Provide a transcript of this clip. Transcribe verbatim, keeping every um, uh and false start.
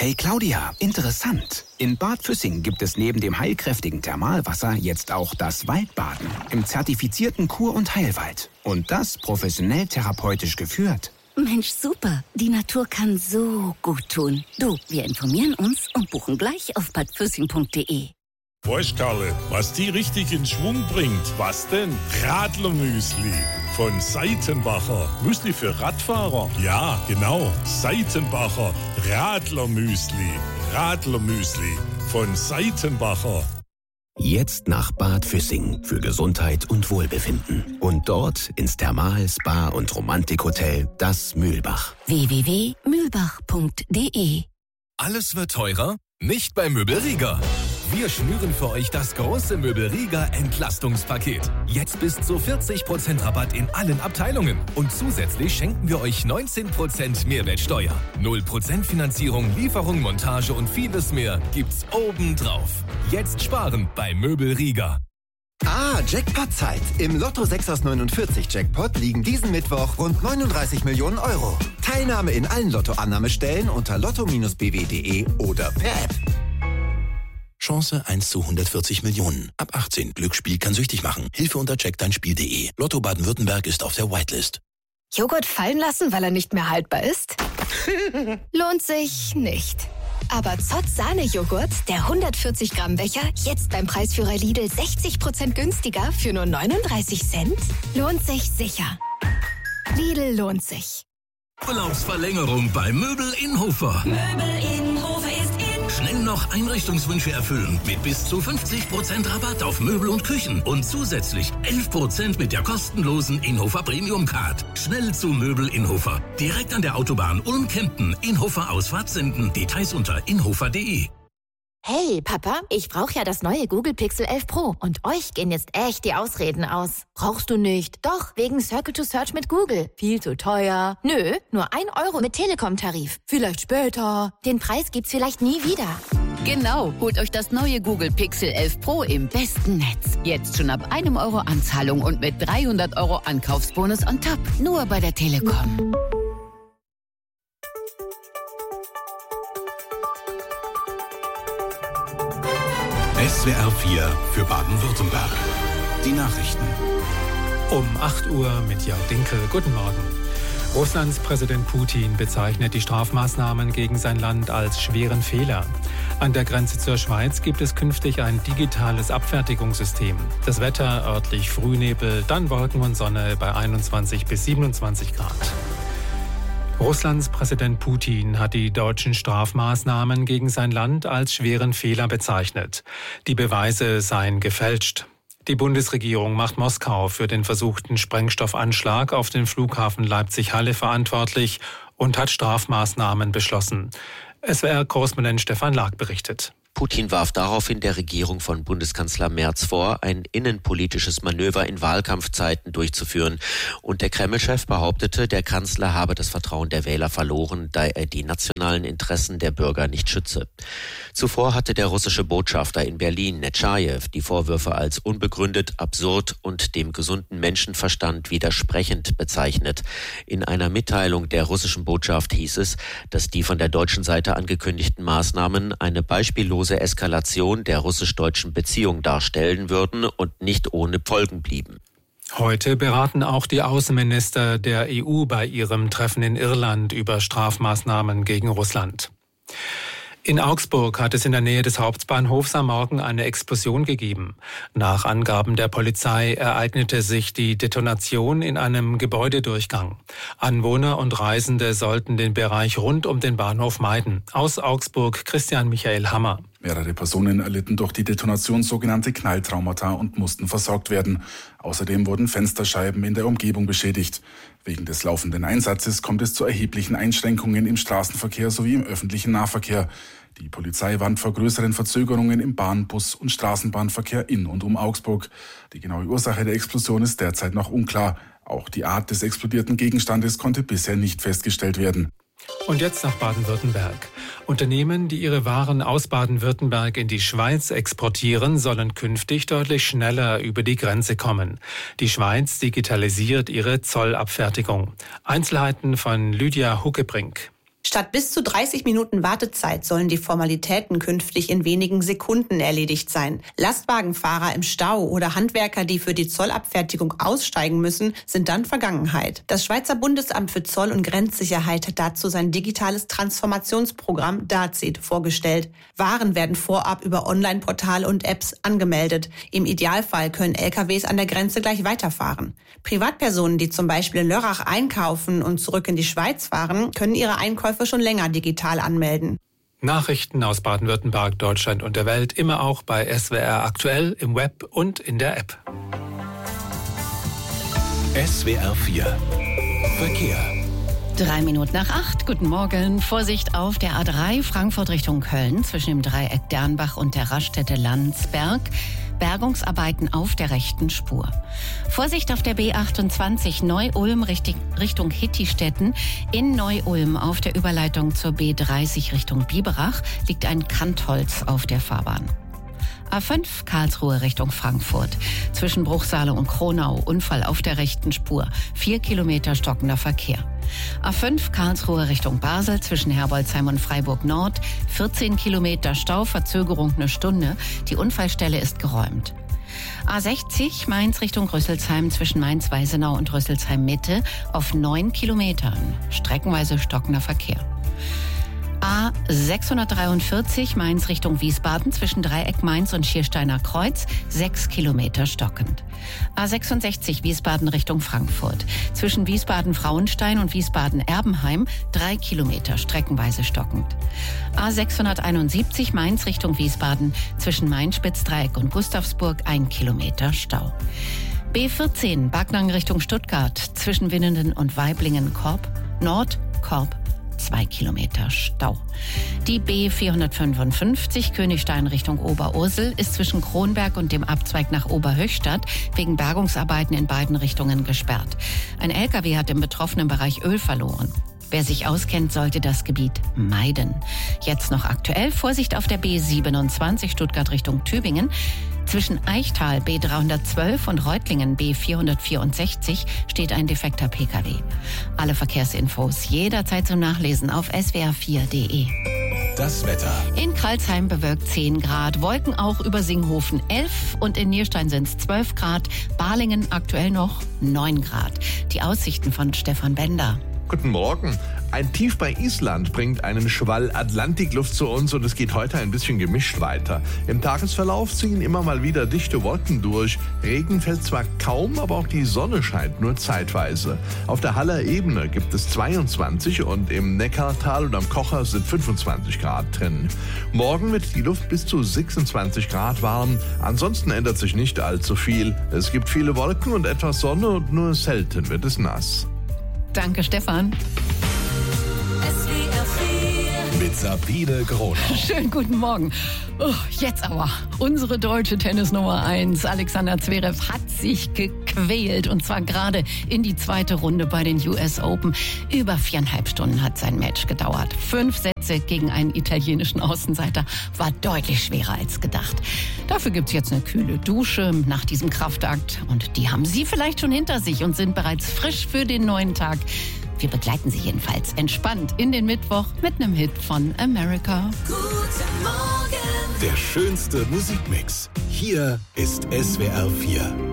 Hey Claudia, interessant. In Bad Füssing gibt es neben dem heilkräftigen Thermalwasser jetzt auch das Waldbaden im zertifizierten Kur- und Heilwald. Und das professionell therapeutisch geführt. Mensch, super. Die Natur kann so gut tun. Du, wir informieren uns und buchen gleich auf bad füssing punkt de. Weißt Karle, was die richtig in Schwung bringt? Was denn? Radlermüsli von Seitenbacher. Müsli für Radfahrer? Ja, genau. Seitenbacher Radlermüsli. Radlermüsli von Seitenbacher. Jetzt nach Bad Füssing für Gesundheit und Wohlbefinden. Und dort ins Thermal-, Spa- und Romantikhotel Das Mühlbach. w w w punkt mühlbach punkt de. Alles wird teurer? Nicht bei Möbel Rieger. Wir schnüren für euch das große Möbel Rieger Entlastungspaket. Jetzt bis zu vierzig Prozent Rabatt in allen Abteilungen. Und zusätzlich schenken wir euch neunzehn Prozent Mehrwertsteuer. null Prozent Finanzierung, Lieferung, Montage und vieles mehr gibt's obendrauf. Jetzt sparen bei Möbel Rieger. Ah, Jackpot-Zeit. Im Lotto sechs aus neunundvierzig Jackpot liegen diesen Mittwoch rund neununddreißig Millionen Euro. Teilnahme in allen Lottoannahmestellen unter lotto Bindestrich b w punkt de oder per App. Chance eins zu hundertvierzig Millionen. Ab achtzehn. Glücksspiel kann süchtig machen. Hilfe unter check dein spiel punkt de. Lotto Baden-Württemberg ist auf der Whitelist. Joghurt fallen lassen, weil er nicht mehr haltbar ist? Lohnt sich nicht. Aber Zott Sahne-Joghurt, der hundertvierzig Gramm Becher, jetzt beim Preisführer Lidl sechzig Prozent günstiger für nur neununddreißig Cent? Lohnt sich sicher. Lidl lohnt sich. Urlaubsverlängerung bei Möbel Innhofer. Möbel Innhofer ist in. Schnell noch Einrichtungswünsche erfüllen mit bis zu fünfzig Prozent Rabatt auf Möbel und Küchen und zusätzlich elf Prozent mit der kostenlosen Innhofer Premium Card. Schnell zu Möbel Innhofer. Direkt an der Autobahn Ulm-Kempten, Innhofer Ausfahrt senden. Details unter innhofer punkt de. Hey, Papa, ich brauche ja das neue Google Pixel elf Pro und euch gehen jetzt echt die Ausreden aus. Brauchst du nicht? Doch, wegen Circle to Search mit Google. Viel zu teuer. Nö, nur ein Euro mit Telekom-Tarif. Vielleicht später. Den Preis gibt's vielleicht nie wieder. Genau, holt euch das neue Google Pixel elf Pro im besten Netz. Jetzt schon ab einem Euro Anzahlung und mit dreihundert Euro Ankaufsbonus on top. Nur bei der Telekom. S W R vier für Baden-Württemberg. Die Nachrichten. Um acht Uhr mit Jörg Dinkel. Guten Morgen. Russlands Präsident Putin bezeichnet die Strafmaßnahmen gegen sein Land als schweren Fehler. An der Grenze zur Schweiz gibt es künftig ein digitales Abfertigungssystem. Das Wetter örtlich Frühnebel, dann Wolken und Sonne bei einundzwanzig bis siebenundzwanzig Grad. Russlands Präsident Putin hat die deutschen Strafmaßnahmen gegen sein Land als schweren Fehler bezeichnet. Die Beweise seien gefälscht. Die Bundesregierung macht Moskau für den versuchten Sprengstoffanschlag auf den Flughafen Leipzig-Halle verantwortlich und hat Strafmaßnahmen beschlossen. S W R-Korrespondent Stefan Lag berichtet. Putin warf daraufhin der Regierung von Bundeskanzler Merz vor, ein innenpolitisches Manöver in Wahlkampfzeiten durchzuführen. Und der Kreml-Chef behauptete, der Kanzler habe das Vertrauen der Wähler verloren, da er die nationalen Interessen der Bürger nicht schütze. Zuvor hatte der russische Botschafter in Berlin, Netschajew, die Vorwürfe als unbegründet, absurd und dem gesunden Menschenverstand widersprechend bezeichnet. In einer Mitteilung der russischen Botschaft hieß es, dass die von der deutschen Seite angekündigten Maßnahmen eine beispiellose Eskalation der russisch-deutschen Beziehung darstellen würden und nicht ohne Folgen blieben. Heute beraten auch die Außenminister der E U bei ihrem Treffen in Irland über Strafmaßnahmen gegen Russland. In Augsburg hat es in der Nähe des Hauptbahnhofs am Morgen eine Explosion gegeben. Nach Angaben der Polizei ereignete sich die Detonation in einem Gebäudedurchgang. Anwohner und Reisende sollten den Bereich rund um den Bahnhof meiden. Aus Augsburg Christian Michael Hammer. Mehrere Personen erlitten durch die Detonation sogenannte Knalltraumata und mussten versorgt werden. Außerdem wurden Fensterscheiben in der Umgebung beschädigt. Wegen des laufenden Einsatzes kommt es zu erheblichen Einschränkungen im Straßenverkehr sowie im öffentlichen Nahverkehr. Die Polizei warnt vor größeren Verzögerungen im Bahn-, Bus- und Straßenbahnverkehr in und um Augsburg. Die genaue Ursache der Explosion ist derzeit noch unklar. Auch die Art des explodierten Gegenstandes konnte bisher nicht festgestellt werden. Und jetzt nach Baden-Württemberg. Unternehmen, die ihre Waren aus Baden-Württemberg in die Schweiz exportieren, sollen künftig deutlich schneller über die Grenze kommen. Die Schweiz digitalisiert ihre Zollabfertigung. Einzelheiten von Lydia Huckebrink. Statt bis zu dreißig Minuten Wartezeit sollen die Formalitäten künftig in wenigen Sekunden erledigt sein. Lastwagenfahrer im Stau oder Handwerker, die für die Zollabfertigung aussteigen müssen, sind dann Vergangenheit. Das Schweizer Bundesamt für Zoll- und Grenzsicherheit hat dazu sein digitales Transformationsprogramm DAZID vorgestellt. Waren werden vorab über Online-Portale und Apps angemeldet. Im Idealfall können L K Ws an der Grenze gleich weiterfahren. Privatpersonen, die zum Beispiel in Lörrach einkaufen und zurück in die Schweiz fahren, können ihre Einkäufe schon länger digital anmelden. Nachrichten aus Baden-Württemberg, Deutschland und der Welt immer auch bei S W R aktuell im Web und in der App. S W R vier Verkehr. Drei Minuten nach acht. Guten Morgen. Vorsicht auf der A drei Frankfurt Richtung Köln zwischen dem Dreieck Dernbach und der Raststätte Landsberg. Bergungsarbeiten auf der rechten Spur. Vorsicht auf der B achtundzwanzig Neu-Ulm Richtung Hittistetten. In Neu-Ulm auf der Überleitung zur B dreißig Richtung Biberach liegt ein Kantholz auf der Fahrbahn. A fünf Karlsruhe Richtung Frankfurt. Zwischen Bruchsale und Kronau Unfall auf der rechten Spur. Vier Kilometer stockender Verkehr. A fünf Karlsruhe Richtung Basel zwischen Herbolzheim und Freiburg Nord. vierzehn Kilometer Stau, Verzögerung eine Stunde. Die Unfallstelle ist geräumt. A sechzig Mainz Richtung Rüsselsheim zwischen Mainz-Weisenau und Rüsselsheim Mitte auf neun Kilometern. Streckenweise stockender Verkehr. A sechshundertdreiundvierzig Mainz Richtung Wiesbaden zwischen Dreieck Mainz und Schiersteiner Kreuz, sechs Kilometer stockend. A sechsundsechzig Wiesbaden Richtung Frankfurt zwischen Wiesbaden-Frauenstein und Wiesbaden-Erbenheim, drei Kilometer streckenweise stockend. A sechshunderteinundsiebzig Mainz Richtung Wiesbaden zwischen Main-Spitzdreieck und Gustavsburg, ein Kilometer Stau. B vierzehn Backnang Richtung Stuttgart zwischen Winnenden und Weiblingen-Korb, Nord, Korb, zwei Kilometer Stau. Die B vierhundertfünfundfünfzig Königstein Richtung Oberursel ist zwischen Kronberg und dem Abzweig nach Oberhöchstadt wegen Bergungsarbeiten in beiden Richtungen gesperrt. Ein L K W hat im betroffenen Bereich Öl verloren. Wer sich auskennt, sollte das Gebiet meiden. Jetzt noch aktuell Vorsicht auf der B siebenundzwanzig Stuttgart Richtung Tübingen. Zwischen Eichtal B dreihundertzwölf und Reutlingen B vierhundertvierundsechzig steht ein defekter P K W. Alle Verkehrsinfos jederzeit zum Nachlesen auf S W R vier punkt de. Das Wetter. In Kralsheim bewölkt zehn Grad, Wolken auch über Singhofen elf und in Nierstein sind es zwölf Grad, Balingen aktuell noch neun Grad. Die Aussichten von Stefan Bender. Guten Morgen. Ein Tief bei Island bringt einen Schwall Atlantikluft zu uns und es geht heute ein bisschen gemischt weiter. Im Tagesverlauf ziehen immer mal wieder dichte Wolken durch. Regen fällt zwar kaum, aber auch die Sonne scheint nur zeitweise. Auf der Haller Ebene gibt es zweiundzwanzig und im Neckartal und am Kocher sind fünfundzwanzig Grad drin. Morgen wird die Luft bis zu sechsundzwanzig Grad warm. Ansonsten ändert sich nicht allzu viel. Es gibt viele Wolken und etwas Sonne und nur selten wird es nass. Danke, Stefan. Mit Sabine Groner. Schönen guten Morgen. Oh, jetzt aber. Unsere deutsche Tennisnummer eins, Alexander Zverev, hat sich gequält. Und zwar gerade in die zweite Runde bei den U S Open. Über viereinhalb Stunden hat sein Match gedauert. Fünf Sätze gegen einen italienischen Außenseiter war deutlich schwerer als gedacht. Dafür gibt's jetzt eine kühle Dusche nach diesem Kraftakt. Und die haben Sie vielleicht schon hinter sich und sind bereits frisch für den neuen Tag. Wir begleiten Sie jedenfalls entspannt in den Mittwoch mit einem Hit von America. Guten Morgen. Der schönste Musikmix. Hier ist S W R vier.